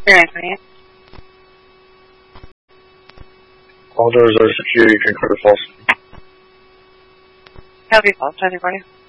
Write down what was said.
Very nice. All doors are secure. You can clear false. Copy false, everybody.